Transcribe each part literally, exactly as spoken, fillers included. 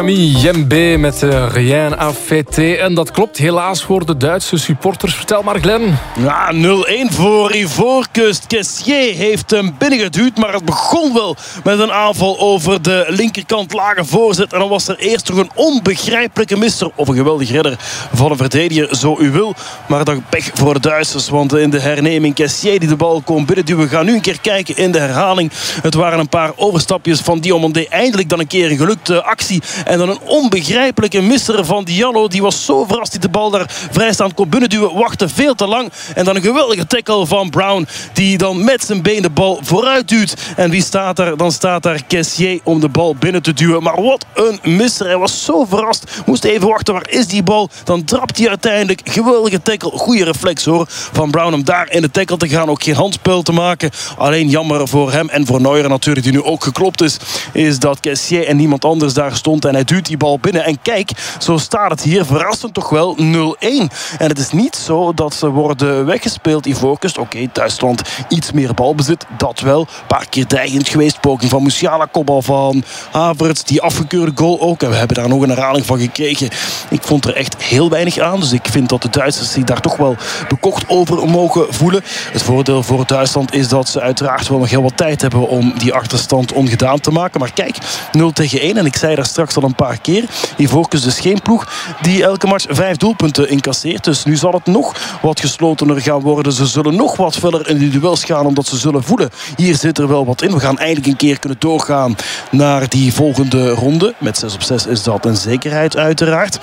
Benjamin Jembe met uh, Rien à fêter. En dat klopt helaas voor de Duitse supporters. Vertel maar, Glenn. Ja, nul-één voor Ivoorkust. Kessié heeft hem binnengeduwd, maar het begon wel met een aanval over de linkerkant. Lage voorzet. En dan was er eerst toch een onbegrijpelijke mister. Of een geweldige redder van een verdediger, zo u wil. Maar dat pech voor de Duitsers. Want in de herneming Kessié die de bal kon binnenduwen. We gaan nu een keer kijken in de herhaling. Het waren een paar overstapjes van Diomandé. Eindelijk dan een keer een gelukte actie. En dan een onbegrijpelijke misser van Diallo. Die was zo verrast die de bal daar vrijstaand kon binnenduwen. Wachtte veel te lang. En dan een geweldige tackle van Brown. Die dan met zijn been de bal vooruit duwt. En wie staat er? Dan staat daar Kessié om de bal binnen te duwen. Maar wat een misser. Hij was zo verrast. Moest even wachten. Waar is die bal? Dan trapt hij uiteindelijk. Geweldige tackle. Goeie reflex hoor. Van Brown om daar in de tackle te gaan. Ook geen handspel te maken. Alleen jammer voor hem en voor Neuer natuurlijk. Die nu ook geklopt is. Is dat Kessié en niemand anders daar stond. En hij duwt die bal binnen. En kijk, zo staat het hier. Verrassend toch wel nul-één. En het is niet zo dat ze worden weggespeeld. Ivoorkust, oké, okay, Duitsland iets meer balbezit. Dat wel. Een paar keer dreigend geweest. Poging van Musiala, kopbal van Havertz. Die afgekeurde goal ook. En we hebben daar nog een herhaling van gekregen. Ik vond er echt heel weinig aan. Dus ik vind dat de Duitsers zich daar toch wel bekocht over mogen voelen. Het voordeel voor Duitsland is dat ze uiteraard wel nog heel wat tijd hebben om die achterstand ongedaan te maken. Maar kijk, nul tegen één. En ik zei daar straks al een paar keer. Ivoorkust dus geen ploeg die elke match vijf doelpunten incasseert. Dus nu zal het nog wat geslotener gaan worden. Ze zullen nog wat verder in die duels gaan, omdat ze zullen voelen. Hier zit er wel wat in. We gaan eindelijk een keer kunnen doorgaan naar die volgende ronde. Met zes op zes is dat een zekerheid uiteraard.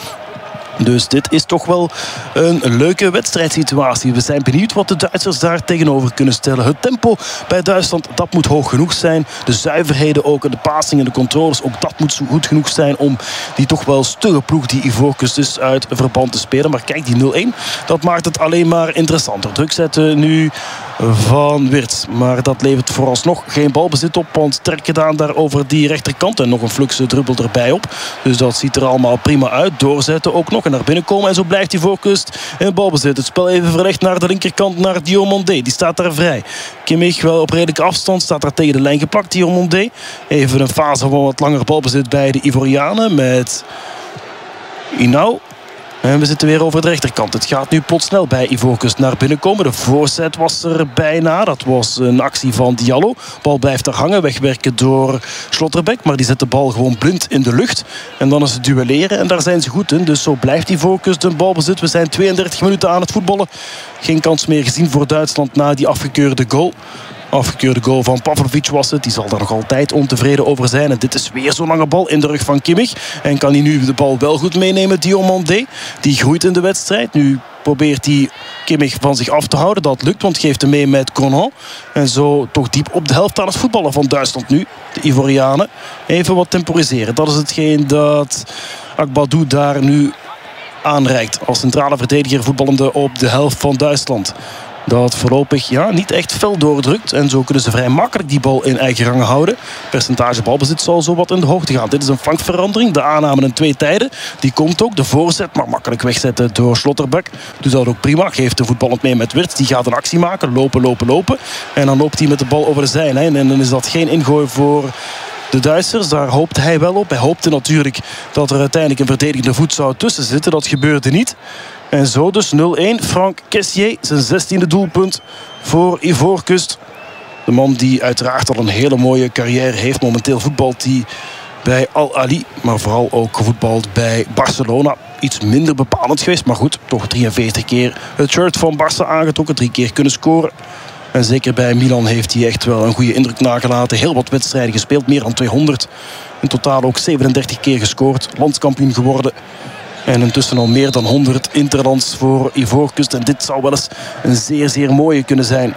Dus dit is toch wel een leuke wedstrijdsituatie. We zijn benieuwd wat de Duitsers daar tegenover kunnen stellen. Het tempo bij Duitsland, dat moet hoog genoeg zijn. De zuiverheden ook, de passingen, de controles, ook dat moet goed genoeg zijn om die toch wel stugge ploeg die Ivoorkust is uit verband te spelen. Maar kijk, die nul-één, dat maakt het alleen maar interessanter. Druk zetten nu van Wirtz. Maar dat levert vooralsnog geen balbezit op, want trek gedaan daar over die rechterkant. En nog een flukse druppel erbij op. Dus dat ziet er allemaal prima uit. Doorzetten ook nog en naar binnen komen. En zo blijft Ivoorkust in balbezit. Het spel even verlegd naar de linkerkant, naar Diomandé. Die staat daar vrij. Kimmich wel op redelijke afstand. Staat daar tegen de lijn geplakt, Diomandé. Even een fase van wat langer balbezit bij de Ivorianen. Met Inau. En we zitten weer over de rechterkant. Het gaat nu plotsnel bij Ivoorkust naar binnen komen. De voorzet was er bijna. Dat was een actie van Diallo. Bal blijft er hangen. Wegwerken door Schlotterbeck. Maar die zet de bal gewoon blind in de lucht. En dan is het duelleren. En daar zijn ze goed in. Dus zo blijft Ivoorkust een balbezit. We zijn tweeëndertig minuten aan het voetballen. Geen kans meer gezien voor Duitsland na die afgekeurde goal. Afgekeurde goal van Pavlovic was het. Die zal daar nog altijd ontevreden over zijn. En dit is weer zo'n lange bal in de rug van Kimmich. En kan hij nu de bal wel goed meenemen, Diomandé. Die groeit in de wedstrijd. Nu probeert hij Kimmich van zich af te houden. Dat lukt, want geeft hem mee met Conan. En zo toch diep op de helft aan het voetballen van Duitsland nu. De Ivorianen. Even wat temporiseren. Dat is hetgeen dat Akbadou daar nu aanreikt. Als centrale verdediger voetballende op de helft van Duitsland. Dat voorlopig ja, niet echt fel doordrukt. En zo kunnen ze vrij makkelijk die bal in eigen rangen houden. Percentage balbezit zal zo wat in de hoogte gaan. Dit is een vangverandering. De aanname in twee tijden. Die komt ook. De voorzet maar makkelijk wegzetten door Schlotterbeck. Doet dat ook prima. Geeft de voetballend mee met Wirtz. Die gaat een actie maken. Lopen, lopen, lopen. En dan loopt hij met de bal over de zijlijn. En dan is dat geen ingooi voor de Duitsers. Daar hoopte hij wel op. Hij hoopte natuurlijk dat er uiteindelijk een verdedigende voet zou tussen zitten. Dat gebeurde niet. En zo dus nul-één. Franck Kessié, zijn zestiende doelpunt voor Ivoorkust. De man die uiteraard al een hele mooie carrière heeft. Momenteel voetbalt hij bij Al Ahly, maar vooral ook gevoetbald bij Barcelona. Iets minder bepalend geweest, maar goed, toch drieënveertig keer het shirt van Barça aangetrokken. Drie keer kunnen scoren. En zeker bij Milan heeft hij echt wel een goede indruk nagelaten. Heel wat wedstrijden gespeeld, meer dan tweehonderd. In totaal ook zevenendertig keer gescoord. Landskampioen geworden. En intussen al meer dan honderd interlands voor Ivoorkust. En dit zou wel eens een zeer, zeer mooie kunnen zijn.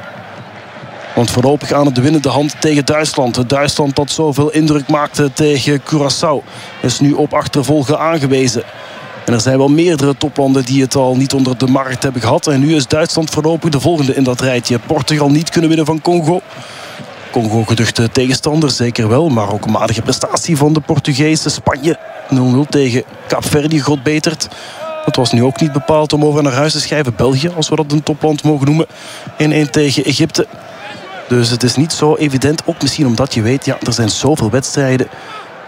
Want voorlopig aan het de winnende hand tegen Duitsland. Het Duitsland dat zoveel indruk maakte tegen Curaçao is nu op achtervolgen aangewezen. En er zijn wel meerdere toplanden die het al niet onder de markt hebben gehad. En nu is Duitsland voorlopig de volgende in dat rijtje. Portugal niet kunnen winnen van Congo. Congo geduchte tegenstander, zeker wel. Maar ook een matige prestatie van de Portugezen. Spanje nul nul tegen Kaapverdi, godbeterd. Dat was nu ook niet bepaald om over naar huis te schrijven. België, als we dat een topland mogen noemen. één-één tegen Egypte. Dus het is niet zo evident. Ook misschien omdat je weet, ja, er zijn zoveel wedstrijden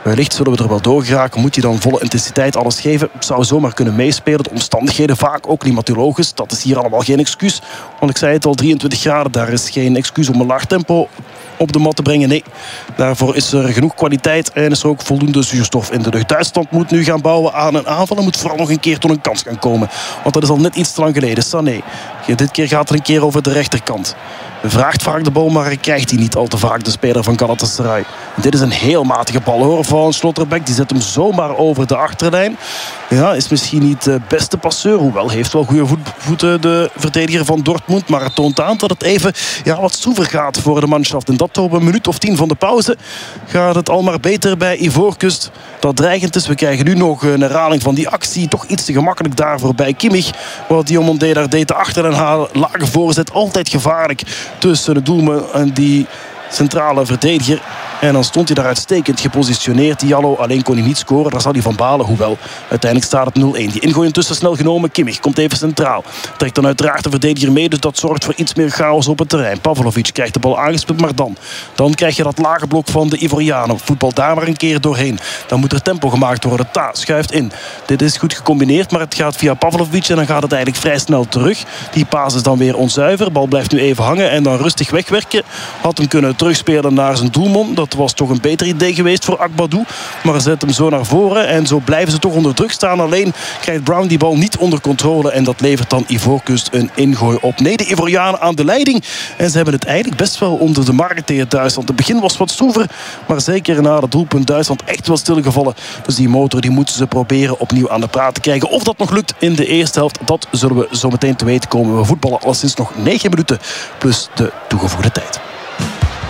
Wellicht zullen we er wel door geraken. Moet je dan volle intensiteit alles geven? Zou zomaar kunnen meespelen. De omstandigheden vaak ook klimatologisch. Dat is hier allemaal geen excuus. Want ik zei het al, drieëntwintig graden. Daar is geen excuus om een laag tempo op de mat te brengen. Nee, daarvoor is er genoeg kwaliteit en is er ook voldoende zuurstof in de lucht. Duitsland moet nu gaan bouwen aan een aanval en moet vooral nog een keer tot een kans gaan komen. Want dat is al net iets te lang geleden. Sané. Dit keer gaat het een keer over de rechterkant. Vraagt vaak de bal, maar krijgt hij niet al te vaak, de speler van Galatasaray. Dit is een heel matige bal hoor van Slotterbeck. Die zet hem zomaar over de achterlijn. Ja, is misschien niet de beste passeur. Hoewel, heeft wel goede voeten de verdediger van Dortmund. Maar het toont aan dat het even ja, wat soever gaat voor de manschaft. En dat op een minuut of tien van de pauze gaat het al maar beter bij Ivoorkust. Dat dreigend is. We krijgen nu nog een herhaling van die actie. Toch iets te gemakkelijk daarvoor bij Kimmich. Wat Diomandé daar deed, de achterlijn halen. Lage voorzet, altijd gevaarlijk tussen de doelman en die centrale verdediger. En dan stond hij daar uitstekend gepositioneerd. Diallo, alleen kon hij niet scoren. Daar zal hij van balen. Hoewel, uiteindelijk staat het nul één. Die ingooi intussen snel genomen. Kimmich komt even centraal. Trekt dan uiteraard de verdediger mee. Dus dat zorgt voor iets meer chaos op het terrein. Pavlovic krijgt de bal aangespeeld. Maar dan, dan krijg je dat lage blok van de Ivorianen. Voetbal daar maar een keer doorheen. Dan moet er tempo gemaakt worden. Ta schuift in. Dit is goed gecombineerd. Maar het gaat via Pavlovic. En dan gaat het eigenlijk vrij snel terug. Die paas is dan weer onzuiver. Bal blijft nu even hangen. En dan rustig wegwerken. Had hem kunnen terugspelen naar zijn doelman. Dat was toch een beter idee geweest voor Akbadou. Maar zet hem zo naar voren. En zo blijven ze toch onder druk staan. Alleen krijgt Brown die bal niet onder controle. En dat levert dan Ivoorkust een ingooi op. Nee, de Ivorianen aan de leiding. En ze hebben het eigenlijk best wel onder de markt tegen Duitsland. Het begin was wat stroever. Maar zeker na het doelpunt Duitsland echt wel stilgevallen. Dus die motor die moeten ze proberen opnieuw aan de praat te krijgen. Of dat nog lukt in de eerste helft, dat zullen we zo meteen te weten komen. We voetballen alleszins nog negen minuten plus de toegevoegde tijd.